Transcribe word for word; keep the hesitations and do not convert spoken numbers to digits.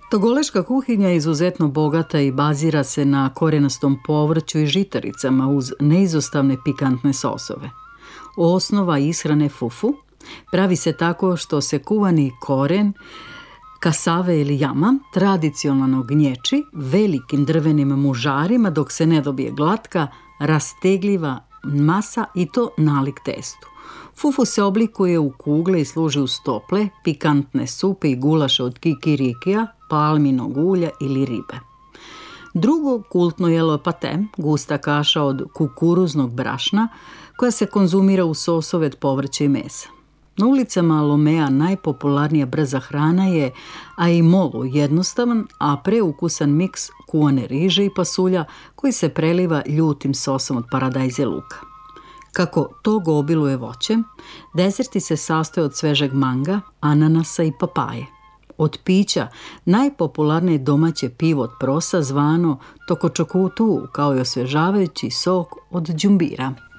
Togoleška kuhinja je izuzetno bogata i bazira se na korenastom povrću i žitaricama uz neizostavne pikantne sosove. Osnova ishrane fufu pravi se tako što se kuvani koren, kasave ili jama tradicionalno gnječi velikim drvenim mužarima dok se ne dobije glatka, rastegljiva masa i to nalik testu. Fufu se oblikuje u kugle i služi uz tople, pikantne supe i gulaše od kikirikija, palminog ulja ili ribe. Drugo kultno jelo je pate, gusta kaša od kukuruznog brašna koja se konzumira u sosove od povrća i mesa. Na ulicama Lomea najpopularnija brza hrana je aimolu, jednostavan, a preukusan miks kuvane riže i pasulja koji se preliva ljutim sosom od paradajza i luka. Kako tog obiluje voćem, dezerti se sastoje od svežeg manga, ananasa i papaje. Od pića najpopularnije domaće pivo od prosa zvano tokočokutu, kao i osvežavajući sok od đumbira.